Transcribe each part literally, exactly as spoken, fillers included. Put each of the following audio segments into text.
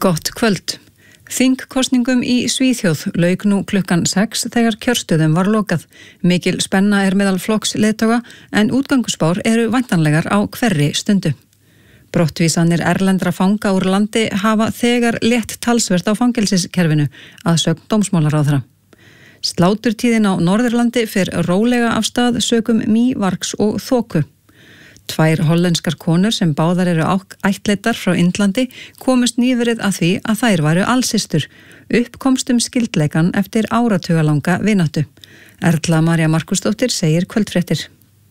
Gott kvöld. Þingkosningum í Svíþjóð lauk nú klukkan sex þegar kjörstöðum var lokað. Mikil spenna er meðal flokksleiðtoga en útgönguspár eru væntanlegar á hverri stundu. Brottvísanir erlendra fanga úr landi hafa þegar létt talsvert á fangelsiskerfinu að sögn dómsmálaráðherra. Sláturtíðin á Norðurlandi fer rólega af stað sökum mývargs og þoku. Tvær hollenskar konur sem báðar eru ættleiddar frá Indlandi komust nýverið að því að þær væru alsystur, uppkomst um skyldleikan eftir áratugalanga vináttu. Erla María Markusdóttir segir kvöldfréttir.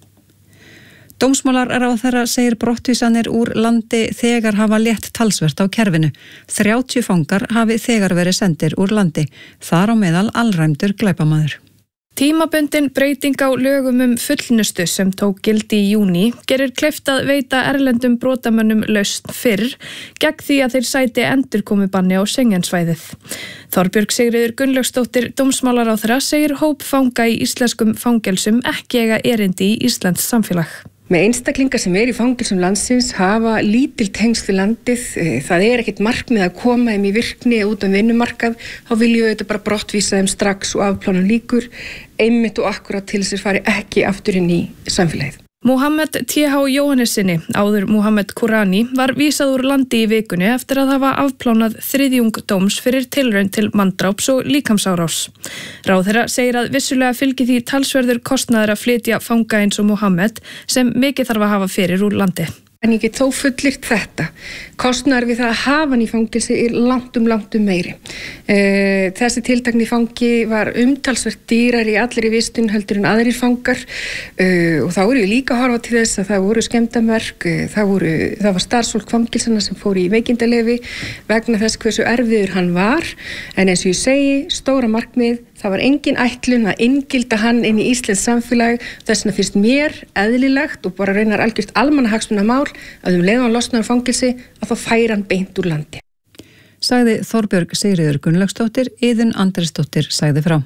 Dómsmálaráðherra segir brottvísanir úr landi þegar hafa létt talsvert á kerfinu. þrjátíu fangar hafi þegar verið sendir úr landi, þar á meðal alræmdur glæpamaður. Tímabundin breyting á lögum um fullnustu sem tók gildi í júní gerir kleift að veita erlendum brotamönnum lausn fyrr gegn því að þeir sæti endurkomubanni á Schengensvæðið. Þorbjörg Sigríður Gunnlaugsdóttir dómsmálaráðherra segir hóp fanga í íslenskum fangelsum ekki eiga erindi í íslenskt samfélag. Með einstaklingar sem er í fangelsum landsins hafa lítil tengsl við landið, það er ekkert markmið að koma þeim í virkni út um vinnumarkað, þá viljum við þetta bara brottvísa þeim strax og afplánun líkur, einmitt og akkurat til þess að fari ekki aftur inn í samfélagið. Mohammed T H Jóhannessyni, áður Mohammed Kurani, var vísað úr landi í vikunni eftir að hafa afplánað þriðjung dóms fyrir tilraun til manndráps og líkamsárás. Ráðherra segir að vissulega fylgi því talsverður kostnaður að flytja fanga eins og Mohammed sem mikið þarf að hafa fyrir úr landi. En ég get þó fullyrt þetta. Kostnaður við það að hafa hann í fangelsi er langt um langt um meiri. E, þessi tiltakni fangi var umtalsvert dýrar í allir í vistun heldur en aðrir fangar e, og þá voru við líka að horfa til þess að það voru skemmdarverk, e, það, voru, það var starfsfólk fangelsana sem fór í veikindaleyfi vegna þess hversu erfiður hann var. En eins og ég segi, stóra markmið, það var engin ætlun að inngilda hann inn í íslenskt samfélag, þess vegna finnst mér eðlilegt og bara reynar algjört almannahagsmunamál að um leiðan losnar fangelsi að þá færa hann beint úr landi. Sagði Þorbjörg Sigríður Gunnlaugsdóttir, Iðunn Andrésdóttir sagði frá.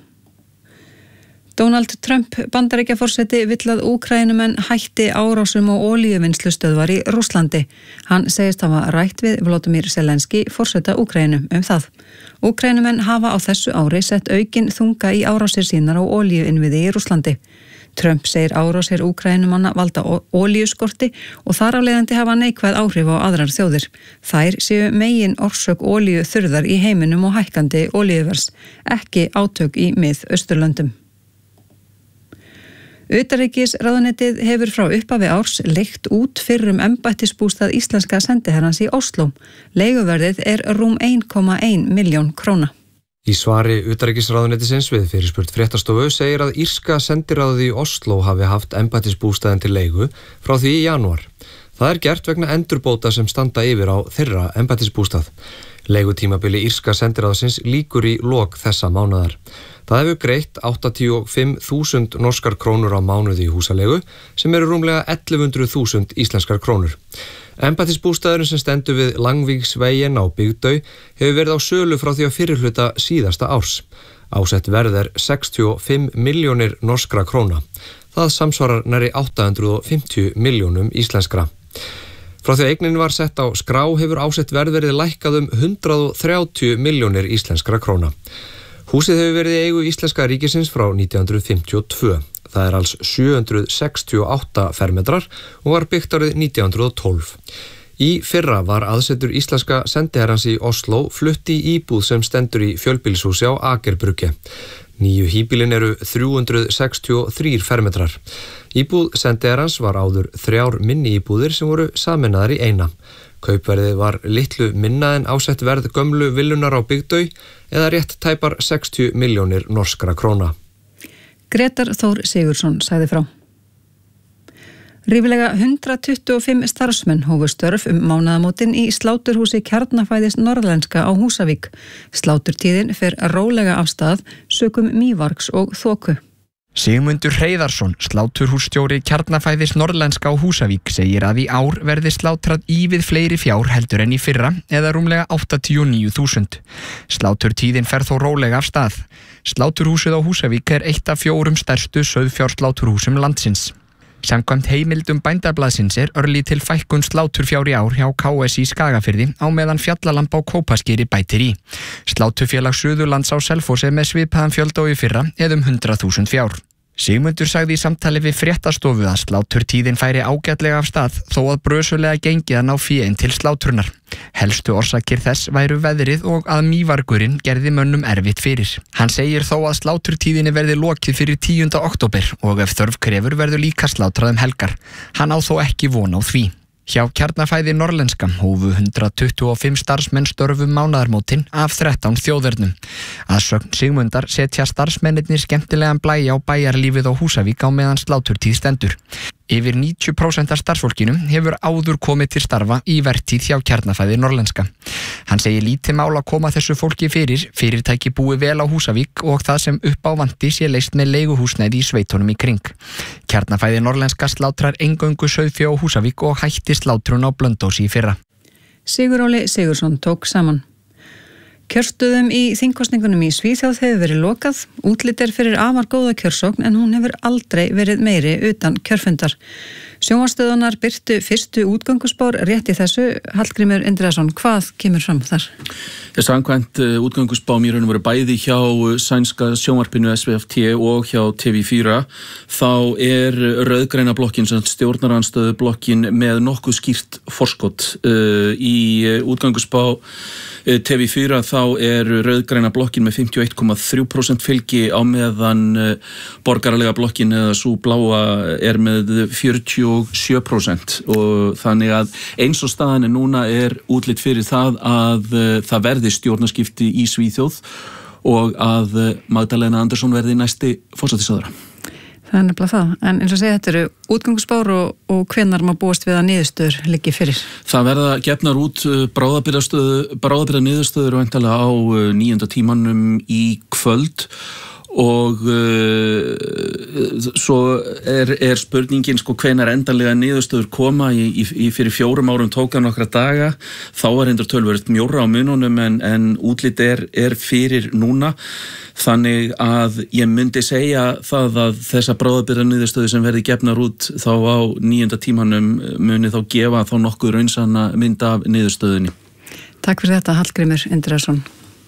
Donald Trump Bandaríkjaforseti vill að Úkraínumenn hætti árásum og olíuvinnslustöðvar í Rússlandi. Hann segist hafa rætt við Volodymyr Zelenský, forseta Úkraínu, um það. Úkraínumenn hafa á þessu ári sett aukin þunga í árásir sínar á olíuinnviði í Rússlandi. Trump segir árásir Úkraínumanna valda olíuskorti og þar af leiðandi hafa neikvæð áhrif á aðrar þjóðir. Þær séu megin orsök olíuþurrðar í heiminum og hækkandi olíuvers, ekki átök í mið-Austurlöndum. Utanríkisráðuneytið hefur frá upphafi árs leigt út fyrrum embættisbústað íslenska sendiherrans í Osló. Leiguverðið er rúm ein komma ein milljón króna. Í svari utanríkisráðuneytisins við fyrirspurn fréttastofu segir að írska sendiráðið í Osló hafi haft embættisbústaðinn til leigu frá því í janúar. Það er gert vegna endurbóta sem standa yfir á þeirra embættisbústað. Leigutímabili írska sendiráðsins lýkur í lok þessa mánaðar. Það hefur greitt áttatíu og fimm þúsund norskar krónur á mánuði í húsalegu sem eru rúmlega ellefu hundruð þúsund íslenskar krónur. Embættisbústaðurinn sem stendur við Langvíksveginn á Bygdøy hefur verið á sölu frá því að fyrirhluta síðasta árs. Ásett verð er sextíu og fimm milljónir norskra króna. Það samsvarar nærri átta hundruð og fimmtíu milljónum íslenskra. Frá því að eignin var sett á skrá hefur ásett verð verið lækkað um hundrað og þrjátíu milljónir íslenskra króna. Húsið hefur verið í eigu íslenska ríkisins frá nítján hundruð fimmtíu og tvö. Það er alls sjö hundruð sextíu og átta fermetrar og var byggt árið nítján hundruð og tólf. Í fyrra var aðsetur íslenska sendiherrans í Osló flutt í íbúð sem stendur í fjölbýlishúsi á Akerbrugge. Nýju híbýlin eru þrjú hundruð sextíu og þrír fermetrar. Íbúð sendiherrans var áður þrjár minni íbúðir sem voru sameinaðar í eina. Kaupverðið var litlu minna en ásett verð gömlu villunar á Bygdøy eða rétt tæpar sextíu milljónir norskra króna. Grétar Þór Sigurðsson sagði frá. Ríflega hundrað tuttugu og fimm starfsmenn hófu störf um mánaðamótin í sláturhúsi Kjarnafæðis Norðlenska á Húsavík. Sláturtíðin fer rólega af stað sökum mývargs og þoku. Sigmundur Hreiðarsson, sláturhússtjóri Kjarnafæðis Norðlenska á Húsavík, segir að í ár verði slátrað ívið fleiri fjár heldur en í fyrra eða rúmlega áttatíu og níu þúsund. Sláturtíðin fer þó rólega af stað. Sláturhúsið á Húsavík er eitt af fjórum stærstu sauðfjársláturhúsum landsins. Samkvæmt heimildum Bændablaðsins er örlítil fækkun sláturfjár í ár hjá K S í Skagafirði á meðan Fjallalamb á Kópaskeri bætir í. Sláturfélag Suðurlands á Selfossi er með svipaðan fjölda og í fyrra eða um hundrað þúsund fjár. Sigmundur sagði í samtali við Fréttastofu að sláturtíðin færi ágætlega af stað þó að brösulega gengi að ná fé inn til slátrunar. Helstu orsakir þess væru veðrið og að mývargurinn gerði mönnum erfitt fyrir. Hann segir þó að sláturtíðinni verði lokið fyrir tíunda október og ef þörf krefur verður líka slátrað um helgar. Hann á þó ekki von á því. Hjá Kjarnafæði Norðlenska hófu hundrað tuttugu og fimm starfsmenn störfum mánaðarmótin af þrettán þjóðernum. Að sögn Sigmundar setja starfsmennirnir skemmtilegan blæ á bæjarlífið á Húsavík á meðan sláturtíð stendur. Yfir níutíu prósent af starfsfólkinu hefur áður komið til starfa í vertíð hjá Kjarnafæði Norðlenska. Hann segir lítið mál að koma þessu fólki fyrir, fyrirtæki búi vel á Húsavík og það sem upp á vanti sé leyst með leiguhúsnæði í sveitunum í kring. Kjarnafæði Norðlenska slátrar eingöngu sauðfé á Húsavík og hætti slátrun á Blönduósi í fyrra. Siguróli Sigursson tók saman. Kjörstöðum í þingkosningunum í Svíþjóð hefur verið lokað. Útlit er fyrir afar góða kjörsókn en hún hefur aldrei verið meiri utan kjörfundar. Sjónvarpsstöðvarnar birtu fyrstu útgönguspár rétt í þessu. Hallgrímur Indriðason, hvað kemur fram þar? Samkvæmt útgönguspám í raun og veru bæði hjá sænska sjónvarpinu S V F T og hjá T V fjögur þá er rauðgræna blokkin sem stjórnarandstöðu blokkin með nokkuð skýrt forskot. Í útgönguspá T V fjögur þá er rauðgræna blokkin með fimmtíu og eitt komma þrjú prósent fylgi á meðan borgaralega blokkin eða sú bláa er með fjörutíu og sjö prósent og þannig að eins og staðan er núna er útlit fyrir það að það verði stjórnarskipti í Svíþjóð og að Magdalena Andersson verði næsti forsætisráðherra. Það er nefnilega það, en eins og segja þetta eru útgönguspár og, og hvenær má búast við að niðurstöður liggi fyrir? Það verða gefnar út bráðabirgða niðurstöður væntanlega á níunda tímanum í kvöld og uh, svo er, er spurningin sko hvenær endanlega niðurstöður koma í, í, í fyrir fjórum árum tóka nokkra daga, þá er endur tölvöld mjóra á mununum en, en útlit er, er fyrir núna. Þannig að ég myndi segja það að þessa bráðabirgða niðurstöðu sem verði gefnar út þá á níunda tímanum muni þá gefa þá nokkuð raunsanna mynd af niðurstöðunni. Takk fyrir þetta, Hallgrímur Indriðason.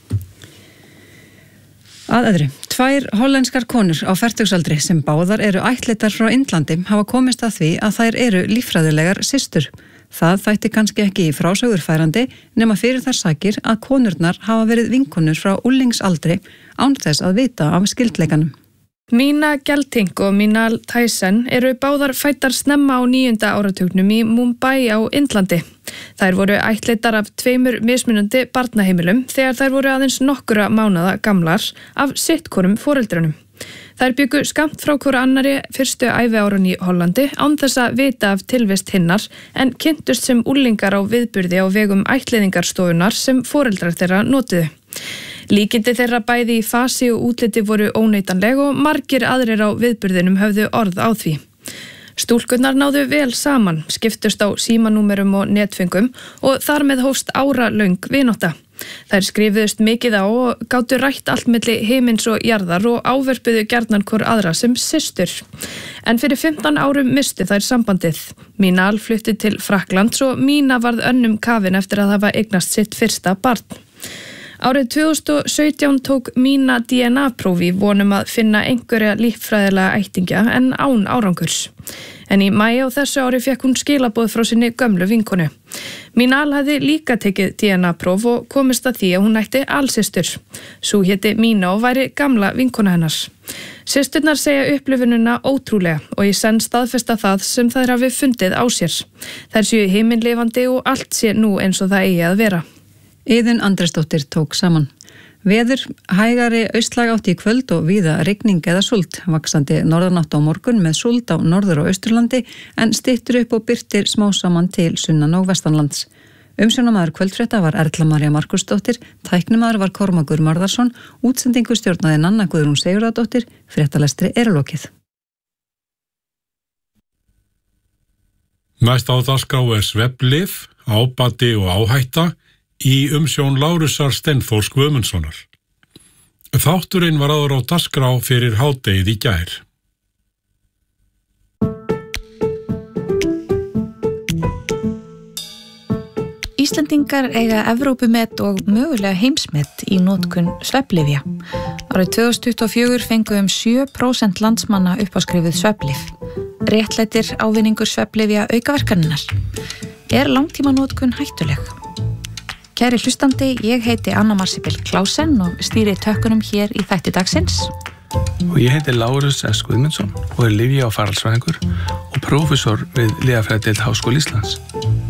Að öðru, tvær hollenskar konur á fertugsaldri sem báðar eru ættleiddar frá Indlandi hafa komist að því að þær eru líffræðilegar systur. Það þætti kannski ekki í frásögurfærandi nema fyrir þær sakir að konurnar hafa verið vinkonur frá úlingsaldri án þess að vita af skyldleikanum. Mína Gelting og Mínal Tyson eru báðar fættar snemma á níunda áratugnum í Mumbai á Indlandi. Þær voru ættleiddar af tveimur mismunandi barnaheimilum þegar þær voru aðeins nokkura mánaða gamlar af sittkorum foreldrunum. Þær byggu skammt frá hvora annari fyrstu æviárun í Hollandi án þess að vita af tilvist hinnar en kynntust sem úlingar á viðburði á vegum ættleiðingarstofunar sem foreldrar þeirra notuðu. Líkindi þeirra bæði í fasi og útliti voru óneitanleg og margir aðrir á viðburðinum höfðu orð á því. Stúlkurnar náðu vel saman, skiptust á símanúmerum og netfengum og þar með hófst áralöng vinátta. Þær skrifuðust mikið á og gátu rætt allt milli himins og jarðar og ávörpuðu gjarnan hvor aðra sem systur. En fyrir fimmtán árum mistu þær sambandið. Mínal flutti til Frakklands og Mína varð önnum kafin eftir að hafa eignast sitt fyrsta barn. Árið tvö þúsund og sautján tók Mína D N A-prófi vonum að finna einhverja líffræðilega ættingja en án árangurs. En í maí á þessu ári fékk hún skilaboð frá sinni gömlu vinkonu. Mínal hafði líka tekið D N A-próf og komist að því að hún ætti alsystur. Sú héti Mína og væri gamla vinkona hennar. Systurnar segja upplifunina ótrúlega og í senn staðfesta það sem þær hafi fundið á sér. Þær séu himinlifandi og allt sé nú eins og það eigi að vera. Iðunn Andrésdóttir tók saman. Veður, hægari austlæg átt í kvöld og víða rigning eða súld. Vaxandi norðanátt á morgun með súld á norður- og austurlandi en styttur upp og birtir smá saman til sunnan og vestanlands. Umsjónamaður kvöldfrétta var Erla María Markusdóttir, tæknimaður var Kormákur Marðarsson, útsendingu stjórnaði Nanna Guðrún Sigurðardóttir, fréttalestri er lokið. Næst á dagskrá er svefnlyf, ábati og áhætta í umsjón Lárusar Steinþórs Guðmundssonar. Þátturinn var áður á dagskrá fyrir hádegið í gær. Íslendingar eiga Evrópumet og mögulega heimsmet í notkun svefnlyfja. Árið tvö þúsund tuttugu og fjögur fengu um sjö prósent landsmanna uppáskrifið svefnlyf. Réttlætir ávinningur svefnlyfja aukaverkanirnar. Er langtíma notkun hættuleg? Kæri hlustandi, ég heiti Anna Marsibil Klausen og stýri tökkunum hér í þætti dagsins. Og ég heiti Lárus S. Guðmundsson og er lyfja- og faraldsfræðingur og prófessor við lyfjafræðideild Háskóla Íslands.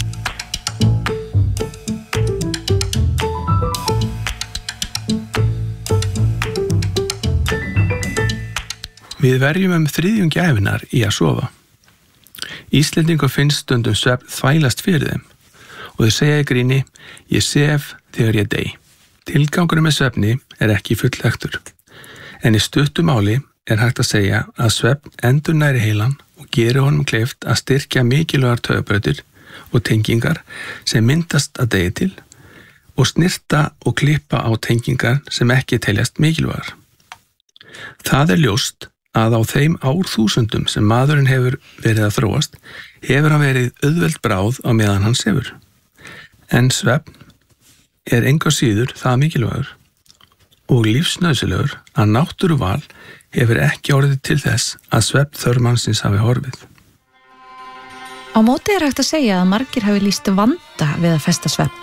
Við verjum um þriðjungi ævinnar í að sofa. Íslendingur finnst stundum svefn þvælast fyrir þeim og þau segja í gríni, ég sef þegar ég dey. Tilgangurinn með svefni er ekki fullektur, en í stuttu máli er hægt að segja að svefn endurnæri heilan og gerir honum kleift að styrkja mikilvægar taugabrautir og tengingar sem myndast að degi til og snirta og klippa á tengingar sem ekki teljast mikilvægar. Það er ljóst að á þeim árþúsundum sem maðurinn hefur verið að þróast, hefur hann verið auðveld bráð á meðan hann sefur. En svefn er engu síður það mikilvægur og lífsnauðsynlegur að náttúruval hefur ekki orðið til þess að svefn þörf mannsins hafi horfið. Á móti er hægt að segja að margir hafi lýst vanda við að festa svefn.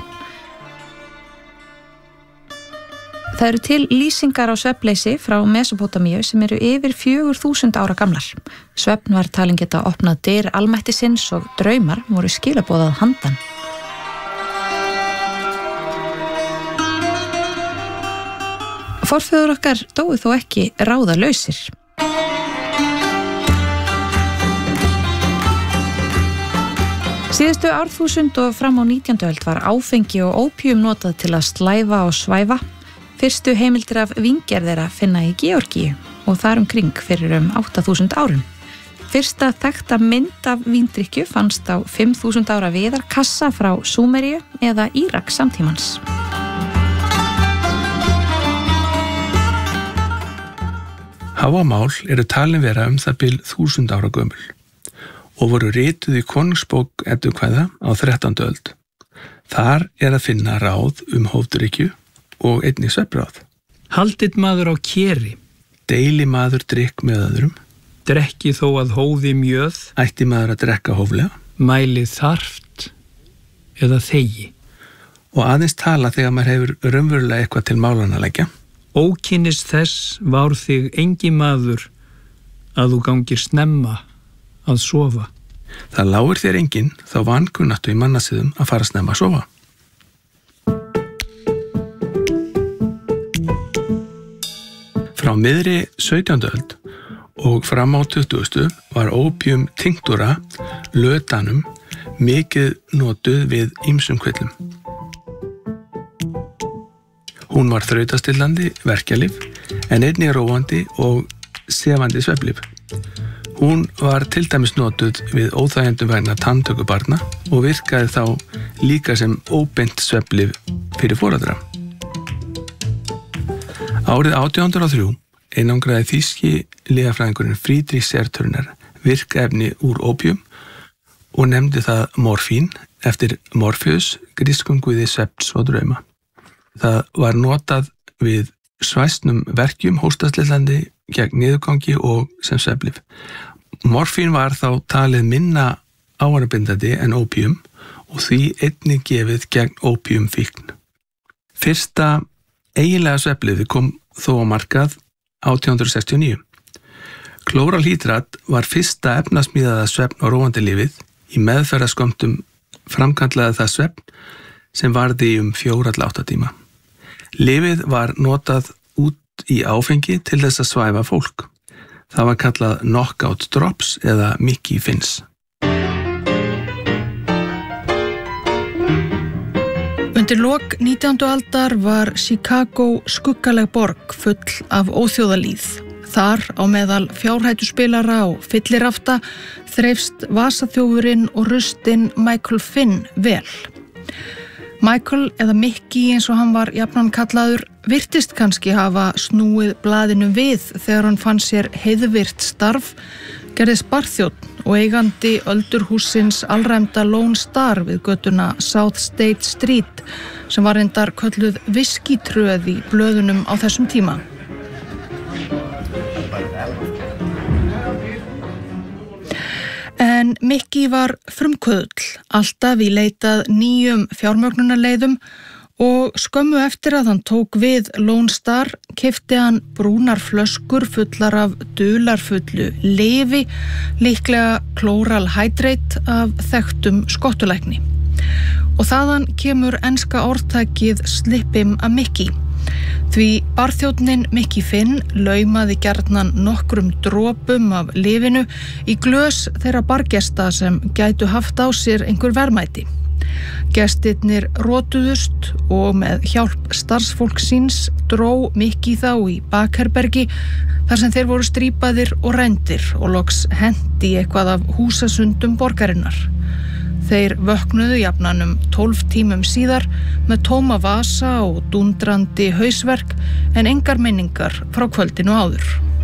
Það eru til lýsingar á svefnleysi frá Mesópótamíu sem eru yfir fjögur þúsund ára gamlar. Svefn var talin geta opnað dyr almættisins og draumar voru skilaboðað handan. Forfeður okkar dóu þó ekki ráðalausir. Síðustu árþúsund og fram á nítjándu öld var áfengi og ópíum notað til að slæfa og svæfa. Fyrstu heimildir af víngerð er að finna í Georgíu og þar umkring fyrir um átta þúsund árum. Fyrsta þekkta mynd af víndrykkju fannst á fimm þúsund ára viðarkassa frá Súmeríu eða Írak samtímans. Hávamál eru talin vera um það bil þúsund ára gömul og voru rituð í konungsbók Eddukvæða á þrettándu öld. Þar er að finna ráð um hófdrykkju og einnig svefnráð. Haldið maður á keri. Deili maður drykk með öðrum. Drekki þó að hófi mjöð. Ætti maður að drekka hóflega. Mæli þarft eða þegi. Og aðeins tala þegar maður hefur raunverulega eitthvað til málan að leggja. Ókynnis þess vár þig engi maður að þú gangir snemma að sofa. Það láir þér enginn þá vankunnáttu í mannasiðum að fara snemma að sofa. Frá miðri sautjándu öld og fram á tuttugustu var ópíum tinctura, lötanum, mikið notuð við ýmsum kvillum. Hún var þrautastillandi, verkjalyf, en einnig róandi og sefandi svefnlyf. Hún var til dæmis notuð við óþægjendum vegna tanntöku barna og virkaði þá líka sem óbeint svefnlyf fyrir foreldra. Árið átján hundrað og þrjú einangraði þýski lyfjafræðingurinn Friedrich Serturner virkefni úr ópíum og nefndi það morfín eftir Morpheus, grískum guði svefns og drauma. Það var notað við svæsnum verkjum, hóstaslillandi, gegn niðurgangi og sem svefnlyf. Morfín var þá talið minna ávanabindandi en ópíum og því einnig gefið gegn ópíumfíkn. Fyrsta eiginlega svefnlyfið kom þó á markað átján hundruð sextíu og níu. Klóralhydrat var fyrsta efnasmíðaða svefn og róandi lyfið í meðferðaskömmtum framkallaði það svefn sem varði um fjóra til átta tíma. Lyfið var notað út í áfengi til þess að svæfa fólk. Það var kallað knockout drops eða Mickey Fins. Undir lok nítjándu aldar var Chicago skuggaleg borg full af óþjóðalíð. Þar á meðal fjárhættuspilara og fyllirafta þreifst vasaþjófurinn og rustinn Michael Finn vel. Michael eða Mickey eins og hann var jafnan kallaður virtist kannski hafa snúið blaðinu við þegar hann fann sér heiðvirt starf, gerðist barþjónn og eigandi öldurhússins alræmda Lone Star við götuna South State Street sem var reyndar kölluð viskitröð í blöðunum á þessum tíma. En Mickey var frumkvöðull, alltaf í leitað nýjum fjármögnunarleiðum og skömmu eftir að hann tók við Lone Star keypti hann brúnar flöskur fullar af dularfullu lyfi, líklega chloral hydrate af þekktum skottulækni. Og þaðan kemur enska orðtakið slip him a Mickey. Því barþjónninn Mickey Finn laumaði gjarnan nokkrum dropum af lyfinu í glös þeirra bargesta sem gætu haft á sér einhver verðmæti. Gestirnir rotuðust og með hjálp starfsfólk síns dró Mickey þá í bakherbergi þar sem þeir voru strípaðir og rændir og loks hendi eitthvað af húsasundum borgarinnar. Þeir vöknuðu jafnan um tólf tímum síðar með tóma vasa og dundrandi hausverk en engar minningar frá kvöldinu áður.